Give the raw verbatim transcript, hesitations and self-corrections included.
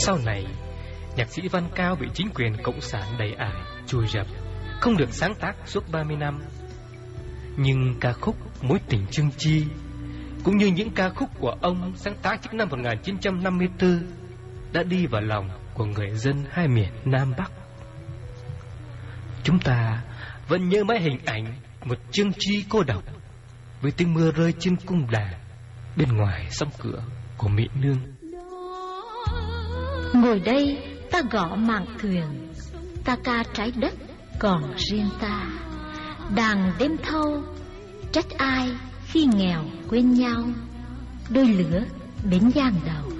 sau này, nhạc sĩ Văn Cao bị chính quyền cộng sản đày ải, chùi rập, không được sáng tác suốt ba mươi năm. Nhưng ca khúc Mối Tình Chương Chi cũng như những ca khúc của ông sáng tác trước năm một nghìn chín trăm năm mươi tư đã đi vào lòng của người dân hai miền Nam Bắc. Chúng ta vẫn nhớ mãi hình ảnh một Chương Chi cô độc với tiếng mưa rơi trên cung đàn bên ngoài song cửa của Mỹ Nương. Ngồi đây ta gõ mảng thuyền, ta ca trái đất còn riêng ta. Đàn đêm thâu trách ai khi nghèo quên nhau, đôi lứa bến giang đầu.